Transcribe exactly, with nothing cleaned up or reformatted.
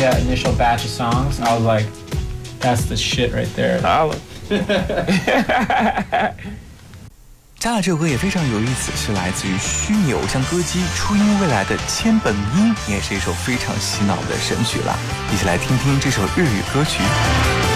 that initial batch of songs, I was like, that's the shit right there. 好了。 接下来这首歌也非常有意思，是来自于虚拟偶像歌姬初音未来的千本樱，也是一首非常洗脑的神曲了。一起来听听这首日语歌曲。